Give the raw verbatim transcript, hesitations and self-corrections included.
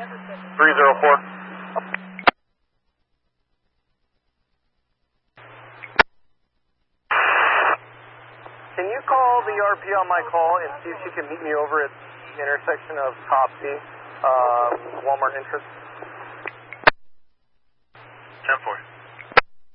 three zero four. Can you call the R P on my call and see if she can meet me over at the intersection of Topsy, uh, Walmart Interest? ten four.